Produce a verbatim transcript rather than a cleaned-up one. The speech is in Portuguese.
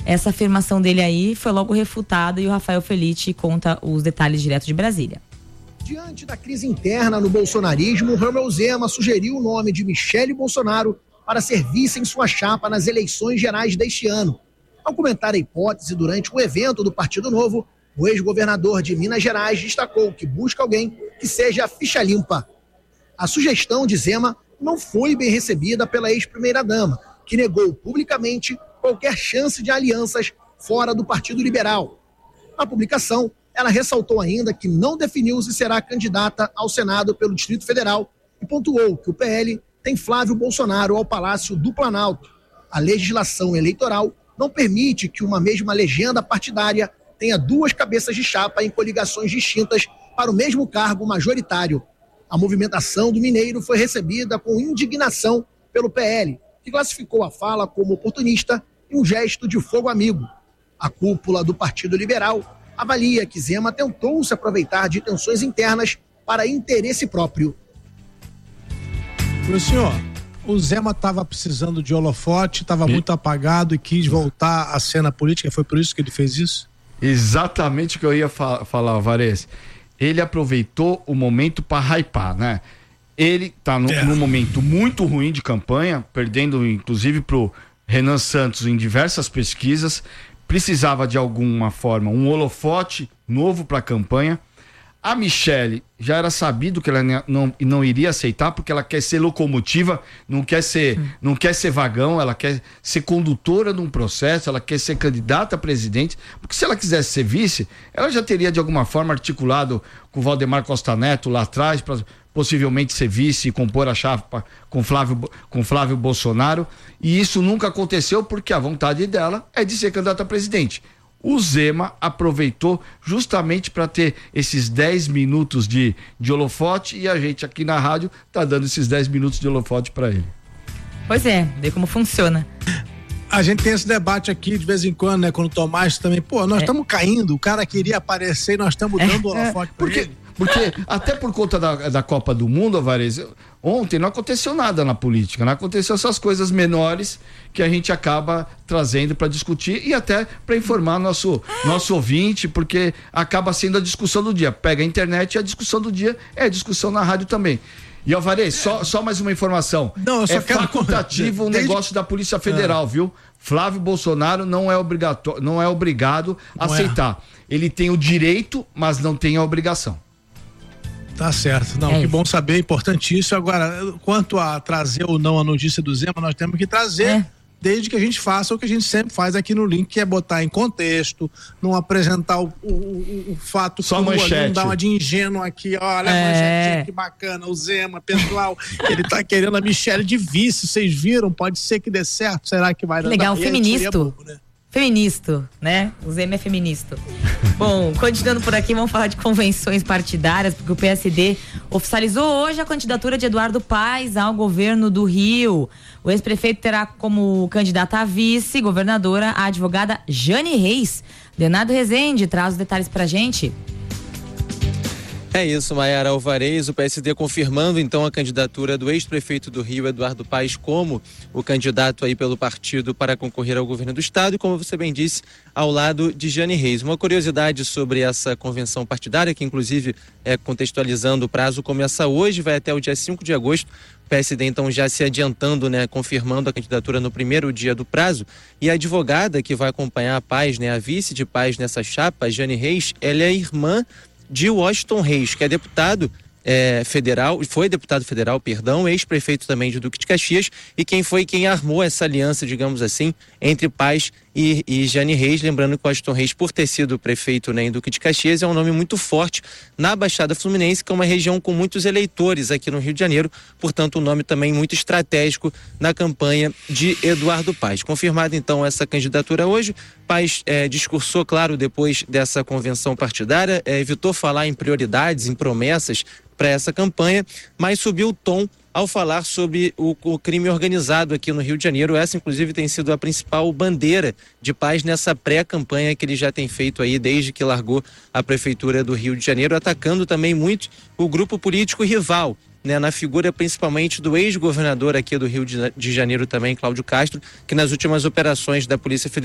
essa afirmação dele aí foi logo refutada e o Rafael Felitti conta os detalhes direto de Brasília. Diante da crise interna no bolsonarismo, Romeu Zema sugeriu o nome de Michele Bolsonaro para ser vice em sua chapa nas eleições gerais deste ano. Ao comentar a hipótese durante um evento do Partido Novo, o ex-governador de Minas Gerais destacou que busca alguém que seja ficha limpa. A sugestão de Zema não foi bem recebida pela ex-primeira-dama, que negou publicamente qualquer chance de alianças fora do Partido Liberal. Na publicação, ela ressaltou ainda que não definiu se será candidata ao Senado pelo Distrito Federal e pontuou que o P L tem Flávio Bolsonaro ao Palácio do Planalto. A legislação eleitoral não permite que uma mesma legenda partidária tenha duas cabeças de chapa em coligações distintas para o mesmo cargo majoritário. A movimentação do mineiro foi recebida com indignação pelo P L, que classificou a fala como oportunista e um gesto de fogo amigo. A cúpula do Partido Liberal avalia que Zema tentou se aproveitar de tensões internas para interesse próprio. Pro senhor, o Zema estava precisando de holofote, estava muito apagado e quis voltar à cena política, foi por isso que ele fez isso? Exatamente o que eu ia fa- falar, Varese. Ele aproveitou o momento para hypar, né? Ele tá no, é. num momento muito ruim de campanha, perdendo inclusive pro Renan Santos em diversas pesquisas, precisava de alguma forma um holofote novo para a campanha. A Michele já era sabido que ela não, não iria aceitar, porque ela quer ser locomotiva, não quer ser, hum. não quer ser vagão, ela quer ser condutora de um processo, ela quer ser candidata a presidente, porque se ela quisesse ser vice, ela já teria de alguma forma articulado com o Valdemar Costa Neto lá atrás, para possivelmente ser vice e compor a chapa com Flávio, com Flávio Bolsonaro, e isso nunca aconteceu porque a vontade dela é de ser candidata a presidente. O Zema aproveitou justamente para ter esses dez minutos de, de holofote, e a gente aqui na rádio tá dando esses dez minutos de holofote para ele. Pois é, vê como funciona. A gente tem esse debate aqui de vez em quando, né? Quando o Tomás também, pô, nós estamos é. caindo, o cara queria aparecer e nós estamos dando é. holofote para ele. Porque até por conta da, da Copa do Mundo, Alvarez, ontem não aconteceu nada na política, não aconteceu essas coisas menores que a gente acaba trazendo para discutir e até para informar nosso, nosso ouvinte, porque acaba sendo a discussão do dia. Pega a internet e a discussão do dia é a discussão na rádio também. E Alvarez, só, só mais uma informação. Não, eu só é quero... facultativo o Desde... negócio da Polícia Federal, ah. viu? Flávio Bolsonaro não é, obrigatório, não é obrigado a não aceitar. É. Ele tem o direito, mas não tem a obrigação. Tá certo, não, é que bom saber, importantíssimo. Agora, quanto a trazer ou não a notícia do Zema, nós temos que trazer, é. desde que a gente faça o que a gente sempre faz aqui no Link, que é botar em contexto, não apresentar o, o, o, o fato só manchete, não dar uma de ingênuo aqui, olha é. a manchete, que bacana, o Zema, pessoal, ele tá querendo a Michele de vice, vocês viram, pode ser que dê certo, será que vai dar? Legal, um feminista. Bobo, né? Feminista, né? O Zema é feminista. Bom, continuando por aqui, vamos falar de convenções partidárias, porque o P S D oficializou hoje a candidatura de Eduardo Paes ao governo do Rio. O ex-prefeito terá como candidata a vice-governadora a advogada Jane Reis. Leonardo Rezende traz os detalhes pra gente. É isso, Maiara Alvarez, o P S D confirmando então a candidatura do ex-prefeito do Rio, Eduardo Paes, como o candidato aí pelo partido para concorrer ao governo do estado e, como você bem disse, ao lado de Jane Reis. Uma curiosidade sobre essa convenção partidária, que inclusive, é, contextualizando, o prazo começa hoje, vai até o dia cinco de agosto. O P S D então já se adiantando, né, confirmando a candidatura no primeiro dia do prazo, e a advogada que vai acompanhar a Paes, né, a vice de Paes nessa chapa, Jane Reis, ela é irmã de Washington Reis, que é deputado é, federal, foi deputado federal, perdão, ex-prefeito também de Duque de Caxias, e quem foi quem armou essa aliança, digamos assim, entre Paes e, e Jane Reis. Lembrando que Washington Reis, por ter sido prefeito, né, em Duque de Caxias, é um nome muito forte na Baixada Fluminense, que é uma região com muitos eleitores aqui no Rio de Janeiro, portanto um nome também muito estratégico na campanha de Eduardo Paes. Confirmada então essa candidatura hoje, Paes é, discursou, claro, depois dessa convenção partidária, é, evitou falar em prioridades, em promessas para essa campanha, mas subiu o tom ao falar sobre o, o crime organizado aqui no Rio de Janeiro. Essa, inclusive, tem sido a principal bandeira de Paes nessa pré-campanha que ele já tem feito aí desde que largou a Prefeitura do Rio de Janeiro, atacando também muito o grupo político rival, né, na figura principalmente do ex-governador aqui do Rio de Janeiro também, Cláudio Castro, que nas últimas operações da Polícia Federal